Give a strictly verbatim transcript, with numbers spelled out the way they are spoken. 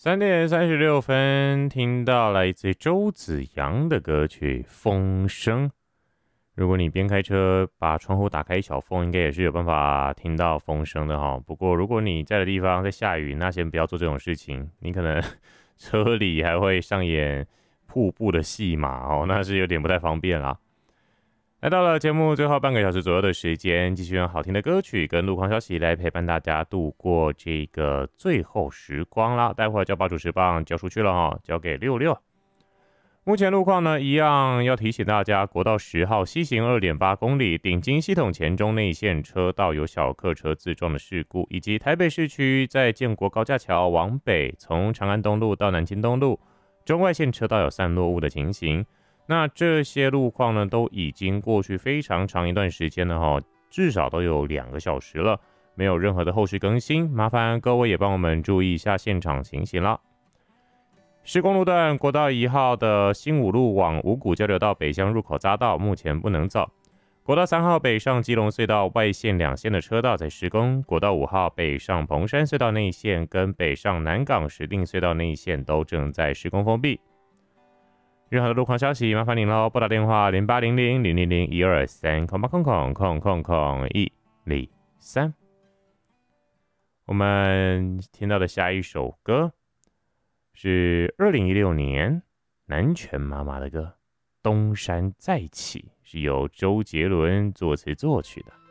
三点三十六分，听到来自周子阳的歌曲《风声》。如果你边开车把窗户打开一小缝，应该也是有办法听到风声的哈。不过如果你在的地方在下雨，那先不要做这种事情，你可能车里还会上演瀑布的戏码哦，那是有点不太方便啦。来到了节目最后半个小时左右的时间，继续用好听的歌曲跟路况消息来陪伴大家度过这个最后时光啦。待会儿就把主持棒交出去了哈，交给六六。目前路况呢，一样要提醒大家，国道十号西行 二点八 公里，顶金系统前中内线车道有小客车自撞的事故，以及台北市区在建国高架桥往北，从长安东路到南京东路，中外线车道有散落物的情形。那这些路况呢，都已经过去非常长一段时间了哈，至少都有两个小时了，没有任何的后续更新，麻烦各位也帮我们注意一下现场情形了。施工路段国道一号的新五路往五股交流道北向入口匝道目前不能走，国道三号北上基隆隧道外线两线的车道在施工，国道五号北上蓬山隧道内线跟北上南港石碇隧道内线都正在施工封闭。任何的路况消息，麻烦您喽，拨打电话零八零零零零零一二三空八空空空空空一零三。我们听到的下一首歌是二零一六年南拳妈妈的歌《东山再起》，是由周杰伦作词作曲的。